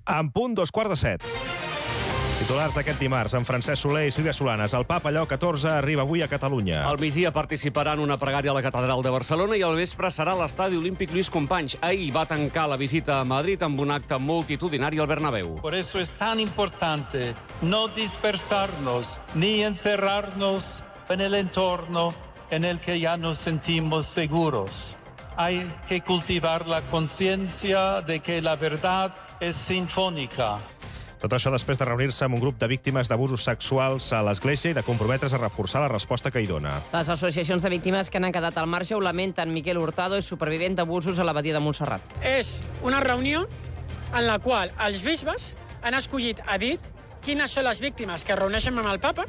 En punt, 2:15. Titulars d'aquest dimarts, amb Francesc Soler i Sílvia Solanes. El Papa Lleó XIV arriba avui a Catalunya. Al migdia participarà en una pregària a la Catedral de Barcelona i al vespre serà a l'Estadi Olímpic Lluís Companys. Ahir va tancar la visita a Madrid amb un acte multitudinari al Bernabéu. Por eso es tan importante no dispersarnos ni encerrarnos en el entorno en el que ya nos sentimos seguros. Hay que cultivar la conciencia de que la verdad es sinfónica. Tot això després de reunir-se amb un grup de víctimes d'abusos sexuals a l'Església i de comprometre's a reforçar la resposta que hi dona. Les associacions de víctimes que han quedat al marge ho lamenten. Miquel Hurtado és supervivent d'abusos a l'Abadia de Montserrat. És una reunió en la qual els bisbes han escollit a dit quines són les víctimes que es reuneixen amb el papa.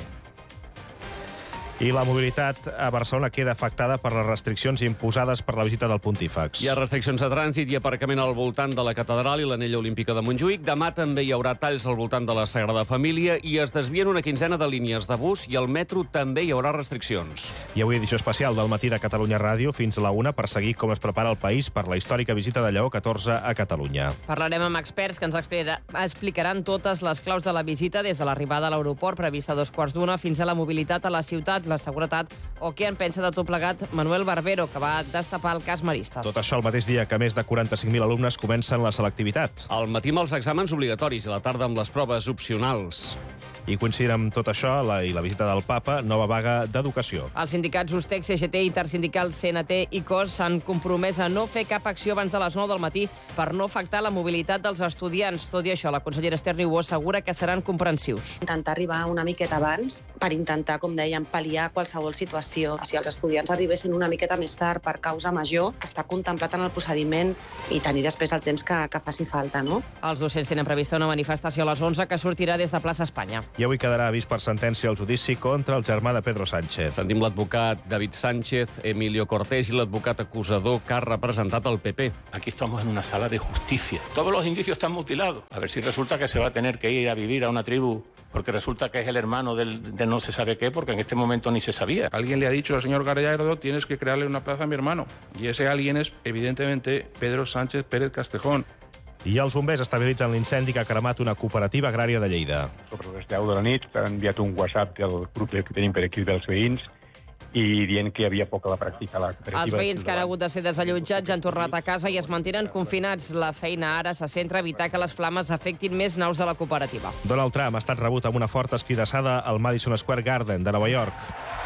I la mobilitat a Barcelona queda afectada per les restriccions imposades per la visita del pontífex. Hi ha restriccions de trànsit i aparcament al voltant de la catedral i l'anella olímpica de Montjuïc. Demà també hi haurà talls al voltant de la Sagrada Família i es desvien una quinzena de línies de bus i al metro també hi haurà restriccions. I avui edició especial del matí de Catalunya Ràdio fins a la 1 per seguir com es prepara el país per la històrica visita de Lleó XIV a Catalunya. Parlarem amb experts que ens explicaran totes les claus de la visita des de l'arribada a l'aeroport prevista a 2:15 fins a la mobilitat a la ciutat, la seguretat o què en pensa de tot plegat Manuel Barbero, que va destapar el cas Maristes. Tot això el mateix dia que més de 45.000 alumnes comencen la selectivitat. Al matí amb els exàmens obligatoris i a la tarda amb les proves opcionals. I coincidint amb tot això i la visita del Papa, nova vaga d'educació. Els sindicats USTEC, CGT, Intersindical, CNT i COS s'han compromès a no fer cap acció abans de les 9 del matí per no afectar la mobilitat dels estudiants. Tot i això, la consellera Esther Niubó assegura que seran comprensius. Intentar arribar una miqueta abans per intentar, com dèiem, pal·liar qualsevol situació. Si els estudiants arribessin una miqueta més tard per causa major, està contemplat en el procediment i tenir després el temps que faci falta, no? Els docents tenen prevista una manifestació a les 11 que sortirà des de plaça Espanya. I avui quedarà vist per sentència el judici contra el germà de Pedro Sánchez. Sentim l'advocat David Sánchez, Emilio Cortés i l'advocat acusador que ha representat el PP. Aquí estamos en una sala de justicia. Todos los indicios están mutilados. A ver si resulta que se va a tener que ir a vivir a una tribu porque resulta que es el hermano de no se sabe qué, porque en este momento ni se sabía. Alguien le ha dicho al señor Gallardo, tienes que crearle una plaza a mi hermano. Y ese alguien es, evidentemente, Pedro Sánchez Pérez Castejón. I els bombers estabilitzen l'incendi que ha cremat una cooperativa agrària de Lleida. Sobre les 10 de la nit han enviat un WhatsApp del grup que tenim per aquí dels veïns i dient que hi havia poc a la pràctica. Els veïns que han hagut de ser desallotjats han tornat a casa i es mantenen confinats. La feina ara se centra a evitar que les flames afectin més naus de la cooperativa. Donald Trump ha estat rebut amb una forta escridassada al Madison Square Garden de Nova York.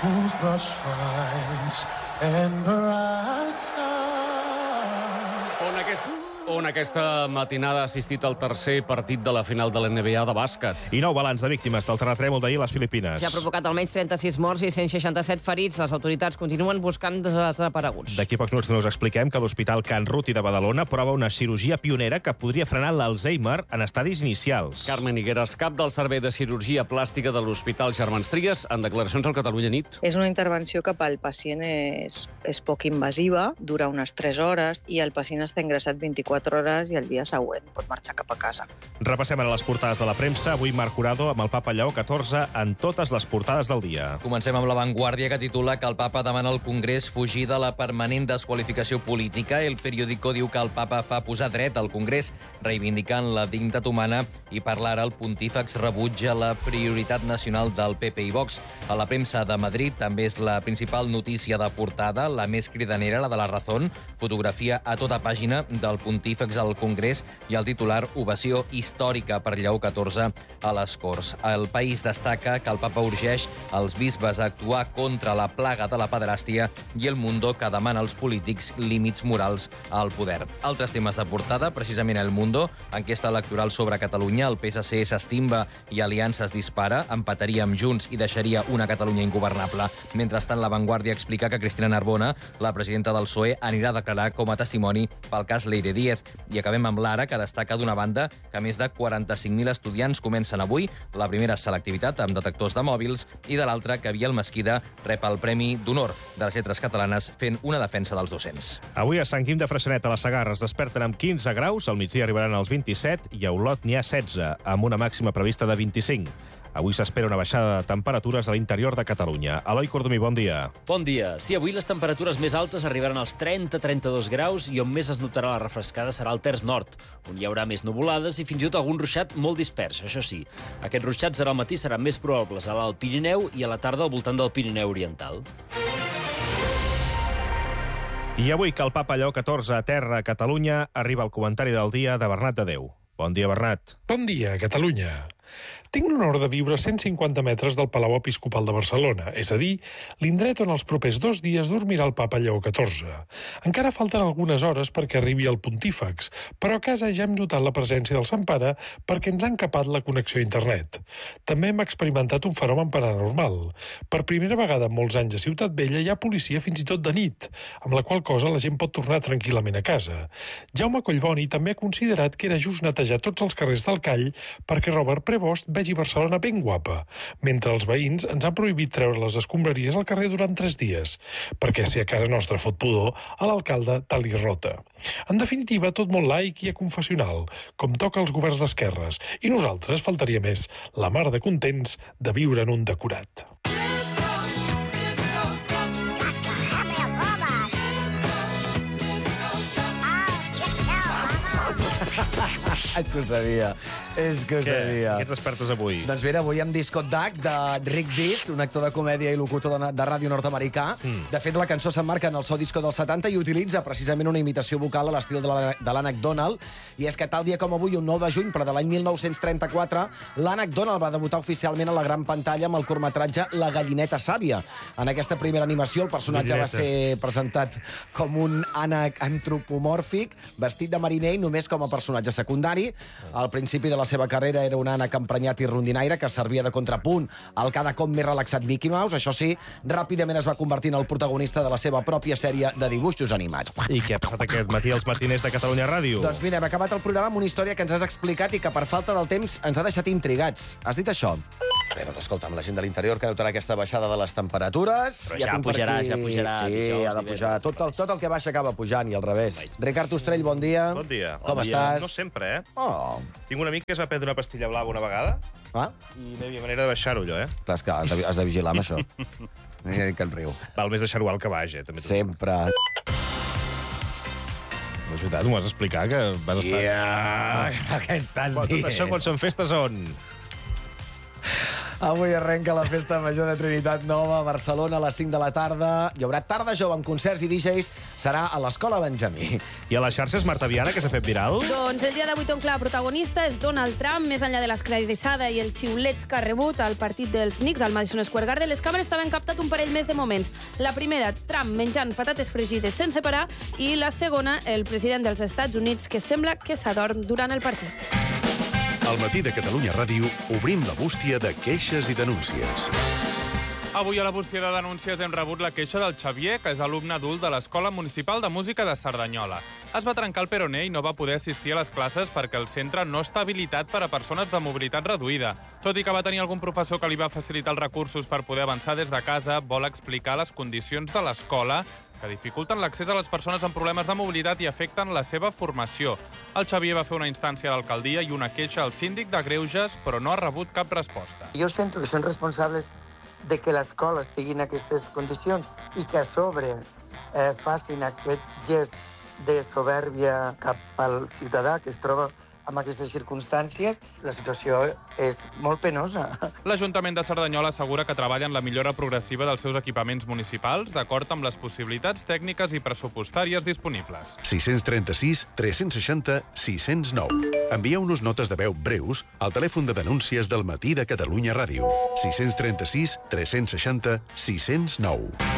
On aquesta matinada ha assistit al tercer partit de la final de la NBA de bàsquet. I nou balanç de víctimes del terratrèmol d'ahir a les Filipines. Ja ha provocat almenys 36 morts i 167 ferits. Les autoritats continuen buscant desapareguts. D'aquí a pocs minuts us expliquem que l'Hospital Can Ruti de Badalona prova una cirurgia pionera que podria frenar l'Alzheimer en estadis inicials. Carmen Higueras, cap del Servei de Cirurgia Plàstica de l'Hospital Germans Trias, en declaracions al Catalunya Nit. És una intervenció que pel pacient és poc invasiva, dura unes 3 hores i el pacient està ingressat 24 hores i el dia següent pot marxar cap a casa. Repassem ara les portades de la premsa. Avui Marc Jurado amb el Papa Lleó XIV en totes les portades del dia. Comencem amb La Vanguardia, que titula que el Papa demana al Congrés fugir de la permanent desqualificació política. El periòdico diu que el Papa fa posar dret al Congrés, reivindicant la dignitat humana, i parlar ara el pontífex rebutja la prioritat nacional del PP i Vox. A la premsa de Madrid també és la principal notícia de portada, la més cridanera, la de La Razón, fotografia a tota pàgina del pontífex al Congrés i el titular ovació històrica per Lleó XIV a les Corts. El País destaca que el Papa urgeix els bisbes a actuar contra la plaga de la pederàstia i El Mundo, que demana als polítics límits morals al poder. Altres temes de portada, precisament El Mundo, enquesta electoral sobre Catalunya, el PSC s'estimba i Aliança es dispara, empataria amb Junts i deixaria una Catalunya ingovernable. Mentrestant, La Vanguardia explica que Cristina Narbona, la presidenta del PSOE, anirà a declarar com a testimoni pel cas Leire Díez. I acabem amb l'Ara, que destaca d'una banda que més de 45.000 estudiants comencen avui la primera selectivitat amb detectors de mòbils i de l'altra que Biel Mesquida rep el Premi d'Honor de les Lletres Catalanes fent una defensa dels docents. Avui a Sant Quim de Freixenet, a la Segarra, es desperten amb 15 graus, al migdia arribaran als 27 i a Olot n'hi ha 16, amb una màxima prevista de 25. Avui s'espera una baixada de temperatures a l'interior de Catalunya. Eloi Cordomí, bon dia. Bon dia. Sí, avui les temperatures més altes arribaran als 30-32 graus i on més es notarà la refrescada serà al terç nord, on hi haurà més nuvolades i fins i tot algun ruixat molt dispers. Això sí, aquests ruixats al matí seran més probables a l'Alt Pirineu i a la tarda al voltant del Pirineu Oriental. I avui que el Papa Lleó XIV aterra a Catalunya, arriba el comentari del dia de Bernat de Déu. Bon dia, Bernat. Bon dia, Catalunya. Tinc l'honor de viure a 150 metres del Palau Episcopal de Barcelona, és a dir, l'indret on els propers 2 dies dormirà el Papa Lleó XIV. Encara falten algunes hores perquè arribi el pontífex, però a casa ja hem notat la presència del Sant Pare perquè ens han capat la connexió a internet. També hem experimentat un fenomen paranormal. Per primera vegada en molts anys a Ciutat Vella hi ha policia fins i tot de nit, amb la qual cosa la gent pot tornar tranquil·lament a casa. Jaume Collboni també ha considerat que era just netejar tots els carrers del Call perquè Robert Prevost vegi Barcelona ben guapa, mentre els veïns ens han prohibit treure les escombraries al carrer durant 3 dies, perquè si a casa nostra fot pudor, a l'alcalde tal i rota. En definitiva, tot molt laic i aconfessional, com toca als governs d'esquerres, i nosaltres, faltaria més, la mar de contents de viure en un decorat. És que ho sabia. És que ho sabia. Què ets expertes avui? Doncs mira, avui amb Discot Duck, de Rick Dees, un actor de comèdia i locutor de ràdio nord-americà. De fet, la cançó s'emmarca en el seu disco del 70 i utilitza precisament una imitació vocal a l'estil de l'Ànec Donald. I és que tal dia com avui, un 9 de juny, però de l'any 1934, l'Ànec Donald va debutar oficialment a la gran pantalla amb el curtmetratge La gallineta sàvia. En aquesta primera animació, el personatge va ser presentat com un ànec antropomòrfic, vestit de mariner i només com a personatge secundari. Al principi de la seva carrera era un ànec emprenyat i rondinaire que servia de contrapunt al cada cop més relaxat Mickey Mouse. Això sí, ràpidament es va convertir en el protagonista de la seva pròpia sèrie de dibuixos animats. I què ha passat aquest matí als matiners de Catalunya Ràdio? Doncs mira, hem acabat el programa amb una història que ens has explicat i que per falta del temps ens ha deixat intrigats. Has dit això? Bé, doncs escolta, amb la gent de l'interior que notarà aquesta baixada de les temperatures... Però ja pujarà, ja pujarà. Sí, ha de pujar. Tot el que baixa acaba pujant i al revés. Ricard Ostrell, bon dia. Bon dia. Com estàs? No sempre, eh? Oh. Tinc un amic que es va prendre una pastilla blava una vegada i no hi havia manera de baixar-ho, allò, eh? Clar, és que has de vigilar amb això. Que et riu. Val més deixar-ho alt que baix, eh? Sempre. No és veritat, m'ho vas explicar, que vas estar... Ja, què estàs dient? Tot això quan són festes on? Avui arrenca la Festa Major de Trinitat Nova a Barcelona a les 5 de la tarda. Hi haurà tarda jove amb concerts i DJs. Serà a l'Escola Benjamí. I a les xarxes Marta Viana, que s'ha fet viral? Doncs el dia d'avui ton clar protagonista és Donald Trump. Més enllà de l'esclarissada i el xiulets que ha rebut al partit dels Knicks al Madison Square Garden, les càmeres també han captat un parell més de moments. La primera, Trump menjant patates fregides sense parar, i la segona, el president dels Estats Units, que sembla que s'adorm durant el partit. Al matí de Catalunya Ràdio obrim la bústia de queixes i denúncies. Avui a la bústia de denúncies hem rebut la queixa del Xavier, que és alumne adult de l'Escola Municipal de Música de Cerdanyola. Es va trencar el peroné i no va poder assistir a les classes perquè el centre no està habilitat per a persones de mobilitat reduïda. Tot i que va tenir algun professor que li va facilitar els recursos per poder avançar des de casa, vol explicar les condicions de l'escola que dificulten l'accés a les persones amb problemes de mobilitat i afecten la seva formació. El Xavier va fer una instància a l'alcaldia i una queixa al síndic de Greuges, però no ha rebut cap resposta. Jo sento que són responsables de que l'escola estigui en aquestes condicions i que a sobre facin aquest gest de soberbia cap al ciutadà que es troba en aquestes circumstàncies, la situació és molt penosa. L'Ajuntament de Cerdanyola assegura que treballa en la millora progressiva dels seus equipaments municipals, d'acord amb les possibilitats tècniques i pressupostàries disponibles. 636 360 609. Envieu-nos notes de veu breus al telèfon de denúncies del matí de Catalunya Ràdio. 636 360 609.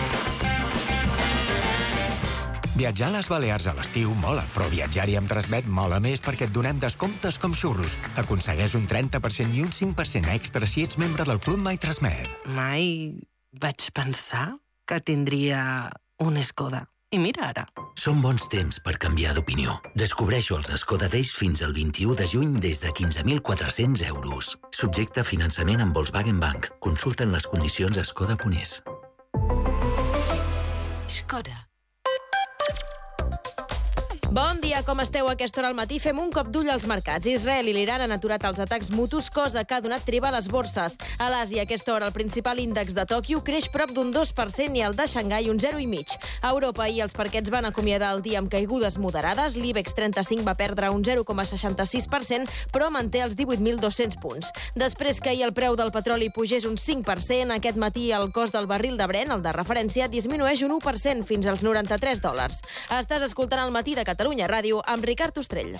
Viatjar a les Balears a l'estiu mola, però viatjar-hi amb Transmet mola més perquè et donem descomptes com xurros. Aconsegueix un 30% i un 5% extra si ets membre del Club My Transmet. Mai vaig pensar que tindria un Skoda. I mira ara. Són bons temps per canviar d'opinió. Descobreixo els Skoda Days fins al 21 de juny des de 15.400 euros. Subjecte a finançament amb Volkswagen Bank. Consulten les condicions a Skoda.es. Skoda. Bon dia. dia, com esteu a aquesta hora al matí? Fem un cop d'ull als mercats. Israel i l'Iran han aturat els atacs mutus, cosa que ha donat treva a les borses. A l'Àsia, a aquesta hora, el principal índex de Tòquio creix prop d'un 2% i el de Xangai un 0,5%. A Europa, ahir els parquets van acomiadar el dia amb caigudes moderades. L'IBEX 35 va perdre un 0,66%, però manté els 18.200 punts. Després que ahir el preu del petroli pugés un 5%, aquest matí el cost del barril de Brent, el de referència, disminueix un 1% fins als $93. Estàs escoltant El matí de Catalunya Ràdio amb Ricard Ostrell.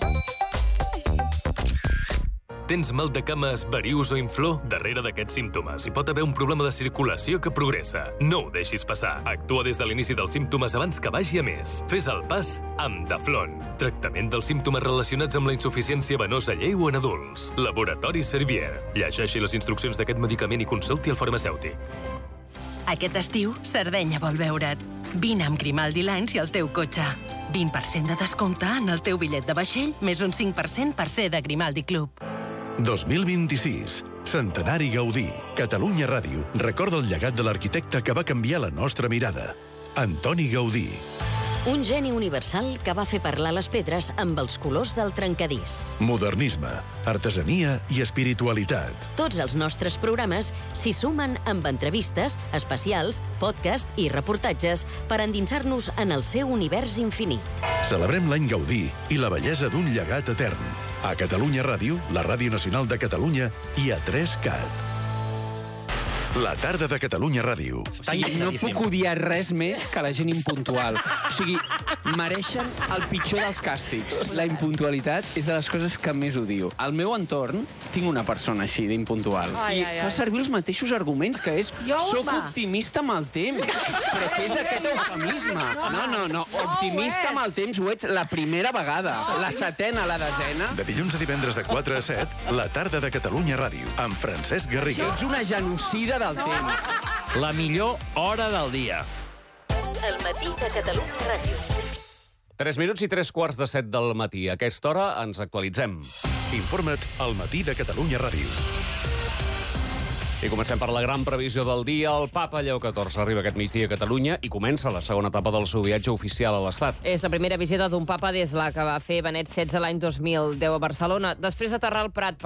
Tens mal de cames, varius o inflor? Darrere d'aquests símptomes hi pot haver un problema de circulació que progressa. No ho deixis passar. Actua des de l'inici dels símptomes abans que vagi a més. Fes el pas amb Daflon. Tractament dels símptomes relacionats amb la insuficiència venosa lleu en adults. Laboratori Servier. Llegeixi les instruccions d'aquest medicament i consulti el farmacèutic. Aquest estiu, Sardenya vol veure't. Vine amb Grimaldi Lines i el teu cotxe. 20% de descompte en el teu bitllet de vaixell, més un 5% per ser de Grimaldi Club. 2026. Centenari Gaudí. Catalunya Ràdio recorda el llegat de l'arquitecte que va canviar la nostra mirada. Antoni Gaudí. Un geni universal que va fer parlar les pedres amb els colors del trencadís. Modernisme, artesania i espiritualitat. Tots els nostres programes s'hi sumen amb entrevistes, especials, podcast i reportatges per endinsar-nos en el seu univers infinit. Celebrem l'any Gaudí i la bellesa d'un llegat etern. A Catalunya Ràdio, la Ràdio Nacional de Catalunya i a 3CAT. La tarda de Catalunya Ràdio. No puc odiar res més que la gent impuntual. O sigui, mereixen el pitjor dels càstigs. La impuntualitat és de les coses que més odio. Al meu entorn tinc una persona així d'impuntual. I fa servir els mateixos arguments, que és soc optimista amb el temps. Però què és aquest eufemisme? No. Optimista amb el temps ho ets la primera vegada. La setena, la desena. De dilluns a divendres de 4 a 7, la tarda de Catalunya Ràdio, amb Francesc Garriga. Ets una genocida del temps. La millor hora del dia. El matí de Catalunya Ràdio. 3 minuts i 3:15 del matí. A aquesta hora ens actualitzem. Informa't al matí de Catalunya Ràdio. I comencem per la gran previsió del dia. El papa Lleó XIV arriba aquest migdia a Catalunya i comença la segona etapa del seu viatge oficial a l'Estat. És la primera visita d'un papa des la que va fer Benet XVI l'any 2010 a Barcelona. Després d'aterrar al Prat